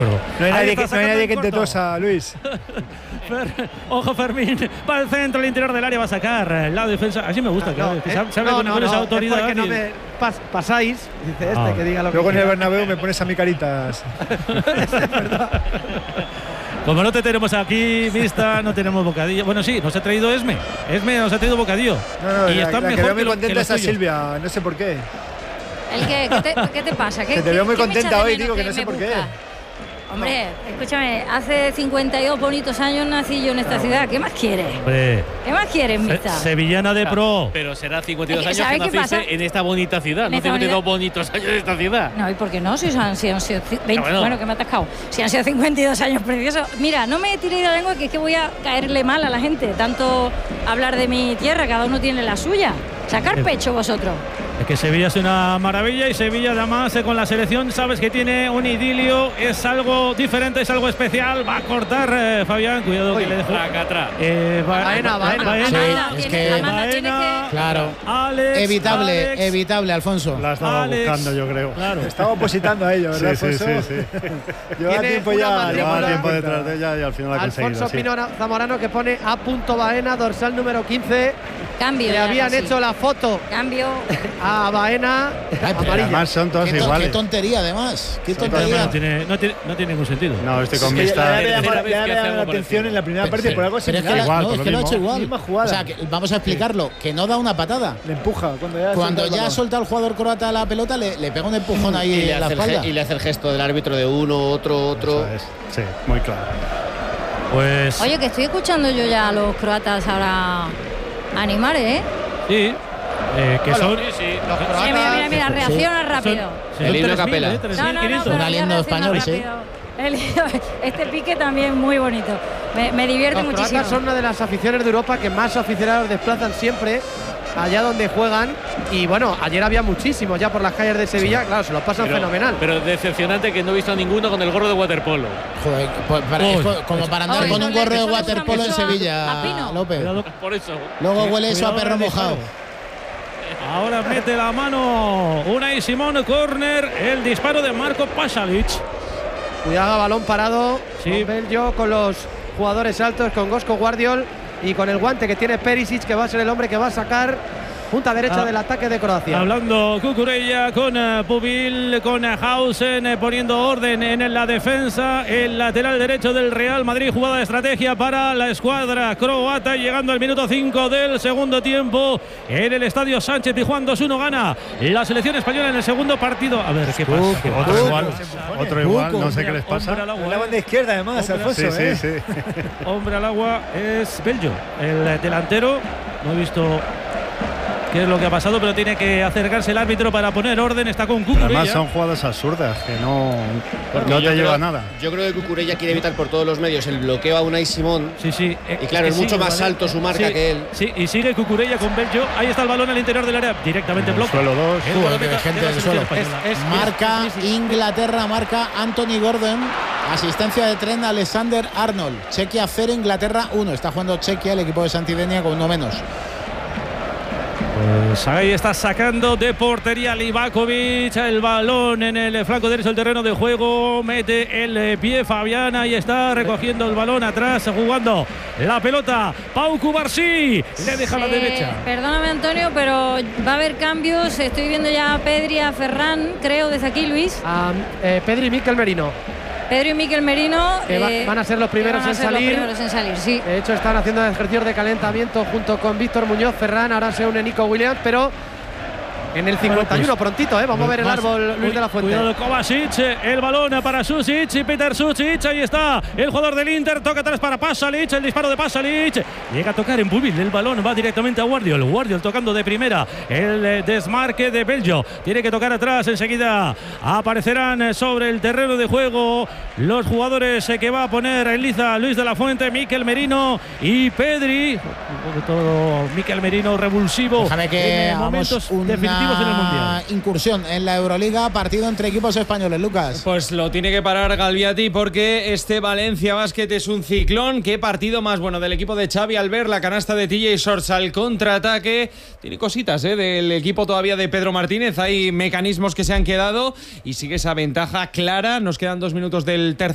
No hay nadie que te tosa, Luis. Ojo, Fermín, para el centro, al interior del área va a sacar la defensa. Así me gusta, sabe con esa autoridad. Es porque no me pasáis, dice que diga lo que luego en el Bernabéu me pones a mí caritas. Es verdad. Como no te tenemos aquí, Mista, no tenemos bocadillo. Bueno, sí, nos ha traído Esme. Esme nos ha traído bocadillo. No, y está mejor que veo muy que contenta esa tuyos. Silvia, no sé por qué. ¿Qué te pasa? Que te veo muy contenta hoy, digo, que no sé por qué. Hombre, escúchame, hace 52 bonitos años nací yo en esta ciudad. ¿Qué más quieres? Hombre, ¿Qué más quieres, Mista? Sevillana de pro. Pero será 52 Es que, años que ¿sabes qué naciste pasa? en esta bonita ciudad, En no esta 52 bonita- bonitos años de esta ciudad. No, ¿y por qué no? Si han sido 20, bueno, que me ha atascado. Si han sido 52 años preciosos. Mira, no me tiré de la lengua, que es que voy a caerle mal a la gente. Tanto hablar de mi tierra, cada uno tiene la suya. Sacar pecho vosotros. Es que Sevilla es una maravilla y Sevilla además con la selección sabes que tiene un idilio, es algo diferente, es algo especial. Va a cortar Fabián, cuidado que le dejo. Atrás. Baena. Sí, es que Baena, claro, Alex, evitable, Alfonso. La estaba Alex, buscando, yo creo. Claro. Estaba opositando a ello, ¿verdad, Sí. Lleva Tiene tiempo una ya. matrícula. Llevaba tiempo detrás de ella y al final ha conseguido. Alfonso Sí. Pino Zamorano, que pone A. Baena, dorsal número 15. Cambio. Le ya habían casi. hecho la foto Cambio. a Baena. Ay, pero amarilla. Además son todas Qué iguales. tontería, además. Qué Además, tontería. no tiene ningún sentido. No, estoy Es con que Mista. le tercera vez que hace llama algo la atención parecido. en la primera parte por algo Pero es que, similar. Igual, no, por es lo que lo ha mismo. hecho igual. Misma jugada. O sea, que vamos a explicarlo. Que no da una patada. Le empuja cuando ya Cuando suelta el ya balón. suelta el jugador croata la pelota, le pega un empujón ahí en la espalda. Y le hace el gesto del árbitro de uno, otro. Eso es. Sí, muy claro. Pues Oye, que estoy escuchando yo ya a los croatas ahora animar, ¿eh? sí, que son. Los Sí, croatas. mira, reacciona rápido. El himno capela. 3.500. pero Un aliento ya español, reacciona rápido. Este pique también muy bonito. Me divierte Los muchísimo. croatas son una de las aficiones de Europa que más aficionados desplazan siempre allá donde juegan. Y bueno, ayer había muchísimos ya por las calles de Sevilla. Claro, se lo pasan fenomenal. Pero decepcionante que no he visto a ninguno con el gorro de waterpolo. Joder, como para andar Ay, con eso un le- gorro de eso le gusta waterpolo en mucho a Sevilla, Pino. López. Cuidado. Por eso. Luego huele eso a Cuidado perro con el mojado. disparo. Ahora mete la mano Unai Simón, córner, el disparo de Marco Pasalic. Cuidado, balón parado. Sí. Con Belgio, con los jugadores altos, con Gosko Guardiol y con el guante que tiene Perisic, que va a ser el hombre que va a sacar punta derecha del ataque de Croacia. Hablando Cucurella con Pubil, con Hausen, poniendo orden en la defensa. El lateral derecho del Real Madrid, jugada de estrategia para la escuadra croata, llegando al minuto 5 del segundo tiempo en el estadio Sánchez Pizjuán. 2-1 gana la selección española en el segundo partido. A ver qué pasa. Otro igual, no sé qué les Hombre pasa. al agua, En la banda izquierda, además, Alfonso. Sí. hombre al agua es Belgio, el delantero. No he visto qué es lo que ha pasado, pero tiene que acercarse el árbitro para poner orden. Está con Pero además Cucurella. son jugadas absurdas que no Porque te yo lleva creo- a nada. Yo creo que Cucurella quiere evitar por todos los medios el bloqueo a Unai Simón. Sí. Y claro, es mucho más alto su marca Sí, que él. Sí, y sigue Cucurella con Belgio. Ahí está el balón al interior del área. Directamente en bloque. Suelo 2. El Joder, guardameta qué gente de la del selección suelo. española. Marca Inglaterra, marca Anthony Gordon. Asistencia de Trent Alexander-Arnold. Chequia 0, Inglaterra 1. Está jugando Chequia, el equipo de Santidenia, con uno menos. Pues ahí está sacando de portería Livakovic el balón en el flanco derecho del terreno de juego. Mete el pie Fabián. Ahí está recogiendo el balón atrás, jugando la pelota. Pau Cubarsí le deja a la derecha. Perdóname, Antonio, pero va a haber cambios. Estoy viendo ya a Pedri, a Ferran, creo, desde aquí, Luis. A Pedri y Mikel Merino, Pedro y Mikel Merino. que van a ser los primeros en salir. Los primeros en salir, sí. De hecho, están haciendo ejercicios de calentamiento junto con Víctor Muñoz, Ferran. Ahora se une Nico Williams, pero en el 51, Bueno, prontito, Vamos a ver el árbol, Luis de la Fuente. Cuidado Kovacic, el balón para Susic y Peter Susic. Ahí está el jugador del Inter, toca atrás para Pasalic, el disparo de Pasalic. Llega a tocar en Pubil, el balón va directamente a Guardiol. Guardiol tocando de primera, el desmarque de Belgio. Tiene que tocar atrás, enseguida aparecerán sobre el terreno de juego los jugadores que va a poner en liza Luis de la Fuente, Mikel Merino y Pedri. Un poco todo Mikel Merino revulsivo. Déjame que en hagamos momentos definitivos en el Mundial. una incursión en la Euroliga, partido entre equipos españoles, Lucas. Pues lo tiene que parar Galviati porque este Valencia Basket es un ciclón. Qué partido más bueno del equipo de Xavi al ver la canasta de TJ Shorts al contraataque. Tiene cositas del equipo todavía de Pedro Martínez. Hay mecanismos que se han quedado y sigue esa ventaja clara. Nos quedan 2 minutos del tercer